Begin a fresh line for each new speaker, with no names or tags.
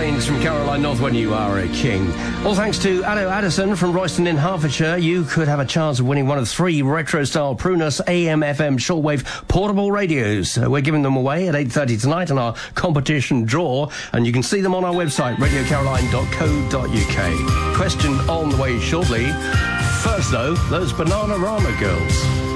Plains from Caroline North, When You Are a King. All thanks to Addo Addison from Royston in Hertfordshire. You could have a chance of winning one of 3 retro-style Prunus AM/FM shortwave portable radios. We're giving them away at 8:30 tonight in our competition draw, and you can see them on our website, radiocaroline.co.uk. Question on the way shortly. First, though, those Bananarama girls.